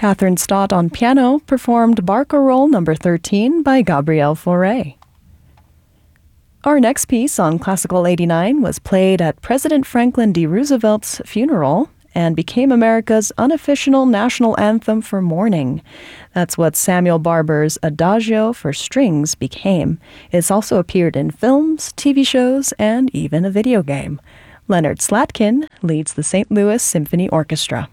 Catherine Stott on piano performed Barcarolle No. 13 by Gabriel Fauré. Our next piece on Classical 89 was played at President Franklin D. Roosevelt's funeral and became America's unofficial national anthem for mourning. That's what Samuel Barber's Adagio for strings became. It's also appeared in films, TV shows, and even a video game. Leonard Slatkin leads the St. Louis Symphony Orchestra.